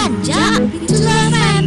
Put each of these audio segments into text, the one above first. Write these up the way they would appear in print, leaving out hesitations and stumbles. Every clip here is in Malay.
Ganja Bintul FM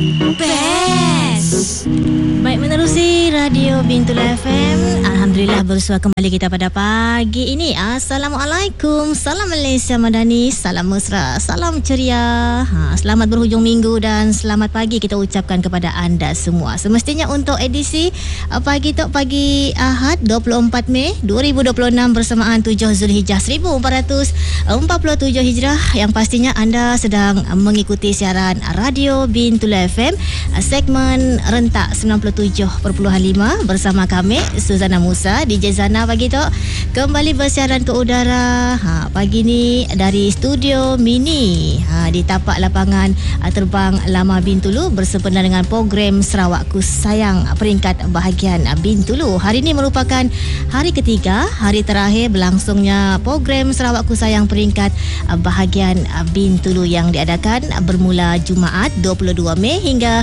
Best. Baik, menerusi Radio Bintul FM. Alhamdulillah bersua kembali kita pada pagi ini. Assalamualaikum. Salam Malaysia Madani. Salam mesra. Salam ceria. Selamat berhujung minggu dan selamat pagi kita ucapkan kepada anda semua. Semestinya untuk edisi pagi Ahad 24 Mei 2026 bersamaan 7 Zulhijjah 1447 Hijrah, yang pastinya anda sedang mengikuti siaran Radio Bintul FM segmen rentak 97.5 bersama kami Suzana Musa, DJ Zana pagi tu kembali bersiaran ke udara pagi ni dari studio mini di tapak lapangan terbang Lama Bintulu bersempena dengan program Sarawakku Sayang peringkat bahagian Bintulu. Hari ini merupakan hari ketiga, hari terakhir berlangsungnya program Sarawakku Sayang peringkat bahagian Bintulu yang diadakan bermula Jumaat 22 Mei hingga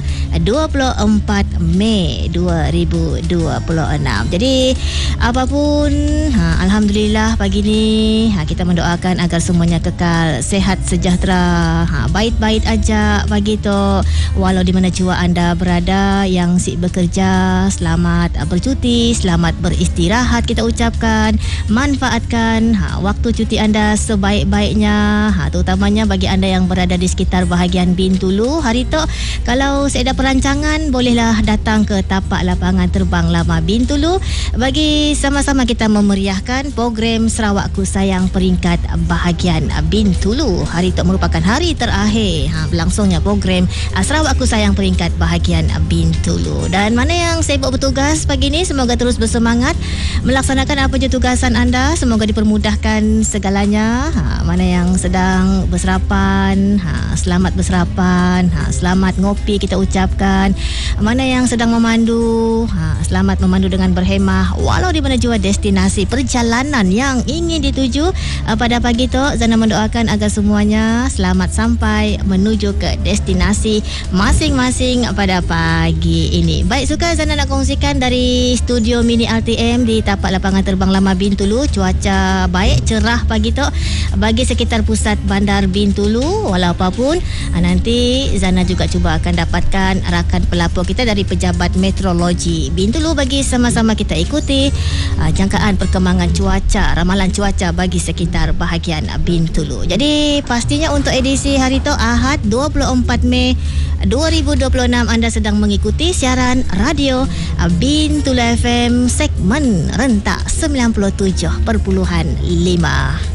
24 Mei 2026. Jadi apapun, alhamdulillah pagi ni kita mendoakan agar semuanya kekal sehat sejahtera, baik-baik aja pagi tu. Walau di mana jua anda berada, yang sibuk bekerja, selamat bercuti, selamat beristirahat kita ucapkan. Manfaatkan waktu cuti anda sebaik-baiknya, terutamanya bagi anda yang berada di sekitar bahagian Bintulu. Hari tu kalau saya ada perancangan, bolehlah datang ke tapak lapangan terbang Lama Bintulu bagi sama-sama kita memeriahkan program Sarawakku Sayang peringkat bahagian Bintulu. Hari itu merupakan hari terakhir berlangsungnya program Sarawakku Sayang peringkat bahagian Bintulu. Dan mana yang sibuk bertugas pagi ini, semoga terus bersemangat melaksanakan apa je tugasan anda, semoga dipermudahkan segalanya. Mana yang sedang berserapan, selamat berserapan, selamat ngopi kita ucapkan. Mana yang sedang memandu, selamat memandu dengan berhemah walau di mana jua destinasi perjalanan yang ingin dituju. Pada pagi tu Zana mendoakan agar semuanya selamat sampai menuju ke destinasi masing-masing pada pagi ini. Baik, suka Zana nak kongsikan dari studio mini RTM di tapak lapangan terbang Lama Bintulu. Cuaca baik, cerah pagi tu bagi sekitar pusat bandar Bintulu. Walau apapun, nanti Zana juga cuba akan dapatkan rakan pelapor kita dari Pejabat Meteorologi Bintulu bagi sama-sama kita ikuti jangkaan perkembangan cuaca, ramalan cuaca bagi sekitar bahagian Bintulu. Jadi pastinya untuk edisi hari tu Ahad 24 Mei 2026 anda sedang mengikuti siaran Radio Bintul FM segmen rentak 97.5.